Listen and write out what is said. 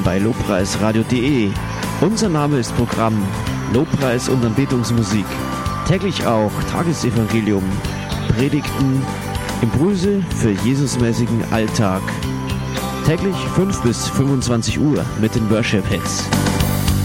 bei lobpreisradio.de. Unser Name ist Programm Lobpreis und Anbetungsmusik. Täglich auch Tagesevangelium, Predigten, Impulse für Jesusmäßigen Alltag. Täglich 5 bis 25 Uhr mit den Worship Hits.